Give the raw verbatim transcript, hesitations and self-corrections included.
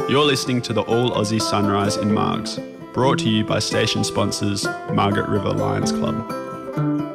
You're listening to the All Aussie Sunrise in Margs, brought to you by station sponsors Margaret River Lions Club.